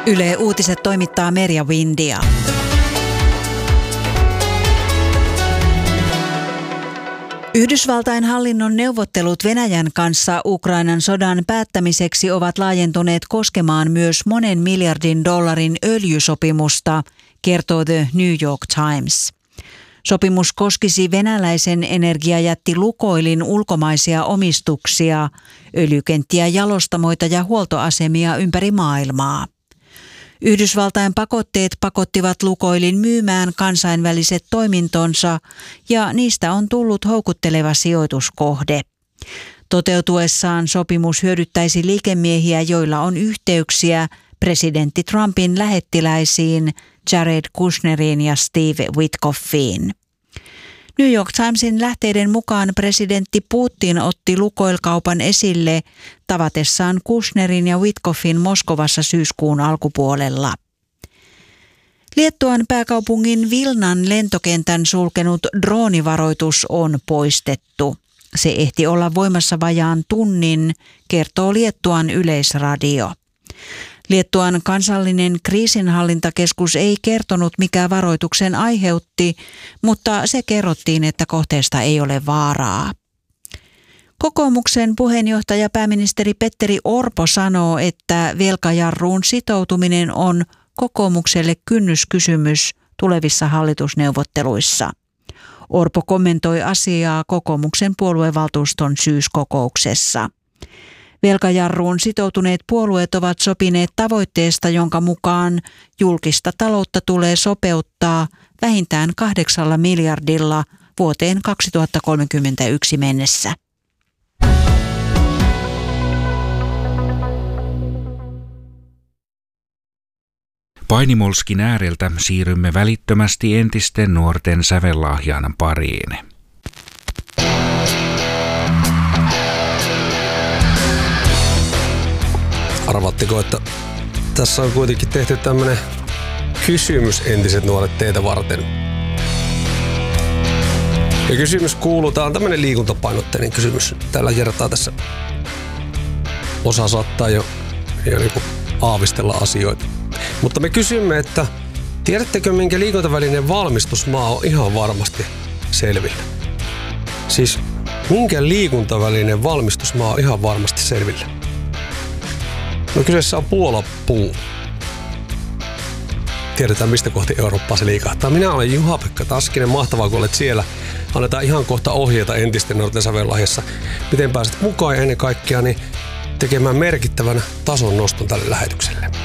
Yle Uutiset toimittaa Merja Windia. Yhdysvaltain hallinnon neuvottelut Venäjän kanssa Ukrainan sodan päättämiseksi ovat laajentuneet koskemaan myös $1 miljardin öljysopimusta, kertoo The New York Times. Sopimus koskisi venäläisen energiajätti Lukoilin ulkomaisia omistuksia, öljykenttiä, jalostamoita ja huoltoasemia ympäri maailmaa. Yhdysvaltain pakotteet pakottivat Lukoilin myymään kansainväliset toimintonsa ja niistä on tullut houkutteleva sijoituskohde. Toteutuessaan sopimus hyödyttäisi liikemiehiä, joilla on yhteyksiä presidentti Trumpin lähettiläisiin Jared Kushneriin ja Steve Witkoffiin. New York Timesin lähteiden mukaan presidentti Putin otti Lukoil-kaupan esille tavatessaan Kushnerin ja Witkoffin Moskovassa syyskuun alkupuolella. Liettuan pääkaupungin Vilnan lentokentän sulkenut droonivaroitus on poistettu. Se ehti olla voimassa vajaan tunnin, kertoo Liettuan Yleisradio. Liettuan kansallinen kriisinhallintakeskus ei kertonut, mikä varoituksen aiheutti, mutta se kerrottiin, että kohteesta ei ole vaaraa. Kokoomuksen puheenjohtaja pääministeri Petteri Orpo sanoo, että velkajarruun sitoutuminen on kokoomukselle kynnyskysymys tulevissa hallitusneuvotteluissa. Orpo kommentoi asiaa kokoomuksen puoluevaltuuston syyskokouksessa. Velkajarruun sitoutuneet puolueet ovat sopineet tavoitteesta, jonka mukaan julkista taloutta tulee sopeuttaa vähintään 8 miljardilla vuoteen 2031 mennessä. Painimolskin ääreltä siirrymme välittömästi entisten nuorten sävellahjan pariin. Arvatteko, että tässä on kuitenkin tehty tämmönen kysymys entiset nuoret teitä varten. Ja kysymys kuuluu, tää on tämmönen liikuntapainotteinen kysymys tällä kertaa tässä. Osa saattaa jo niinku aavistella asioita. Mutta me kysymme, että tiedättekö minkä liikuntavälinen valmistusmaa on ihan varmasti selvillä? Siis minkä liikuntavälinen valmistusmaa on ihan varmasti selvillä? No kyseessä on Puola-puu. Tiedetään mistä kohti Eurooppaa se liikahtaa. Minä olen Juha-Pekka Taskinen. Mahtavaa kun olet siellä. Annetaan ihan kohta ohjeita entisten nuorten sävellahjassa. Miten pääset mukaan ja ennen kaikkea niin tekemään merkittävän tason noston tälle lähetykselle.